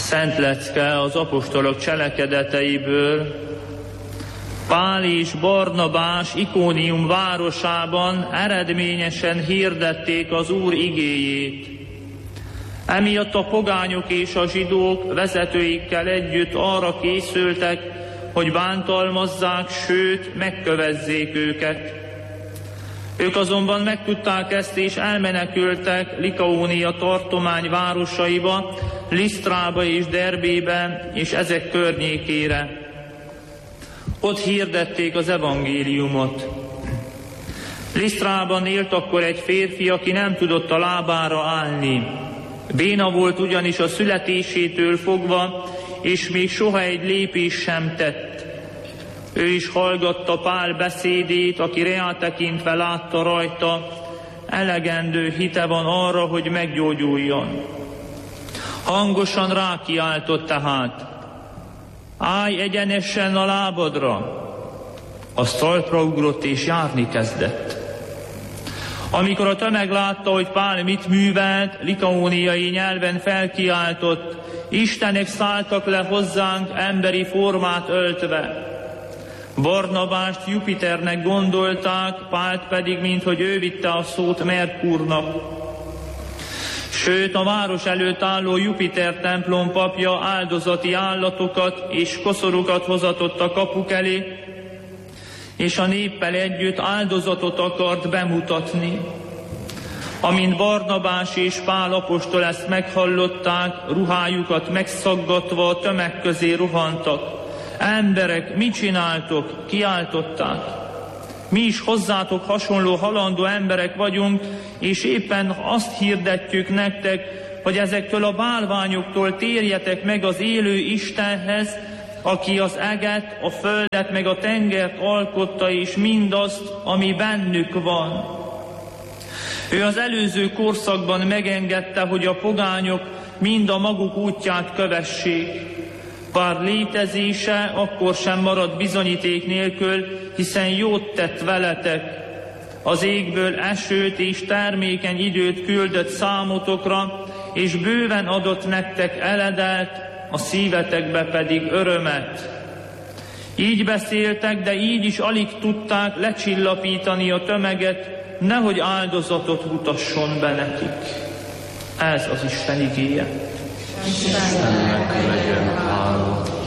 Szent lecke az apostolok cselekedeteiből. Pál és Barnabás Ikónium városában eredményesen hirdették az Úr igéjét. Emiatt a pogányok és a zsidók vezetőikkel együtt arra készültek, hogy bántalmazzák, sőt, megkövezzék őket. Ők azonban megtudták ezt, és elmenekültek Likaónia tartomány városaiba, Lisztrába és Derbébe, és ezek környékére. Ott hirdették az evangéliumot. Lisztrában élt akkor egy férfi, aki nem tudott a lábára állni. Béna volt ugyanis a születésétől fogva, és még soha egy lépés sem tett. Ő is hallgatta Pál beszédét, aki reáltekintve látta rajta, elegendő hite van arra, hogy meggyógyuljon. Hangosan rákiáltott tehát: állj egyenesen a lábadra! Az talpra ugrott és járni kezdett. Amikor a tömeg látta, hogy Pál mit művelt, likaóniai nyelven felkiáltott: Istenek szálltak le hozzánk emberi formát öltve. Barnabást Jupiternek gondolták, Pált pedig, minthogy ő vitte a szót, Merkurnak. Sőt, a város előtt álló Jupiter templom papja áldozati állatokat és koszorúkat hozatott a kapuk elé, és a néppel együtt áldozatot akart bemutatni. Amint Barnabás és Pál apostol ezt meghallották, ruhájukat megszaggatva a tömeg közé rohantak. Emberek, mit csináltok? Kiáltották. Mi is hozzátok hasonló halandó emberek vagyunk, és éppen azt hirdetjük nektek, hogy ezektől a bálványoktól térjetek meg az élő Istenhez, aki az eget, a földet, meg a tengert alkotta, és mindazt, ami bennük van. Ő az előző korszakban megengedte, hogy a pogányok mind a maguk útját kövessék. Bár létezése akkor sem marad bizonyíték nélkül, hiszen jót tett veletek. Az égből esőt és termékeny időt küldött számotokra, és bőven adott nektek eledelt, a szívetekbe pedig örömet. Így beszéltek, de így is alig tudták lecsillapítani a tömeget, nehogy áldozatot mutasson be nekik. Ez az Isten igéje. Istennek legyen hála.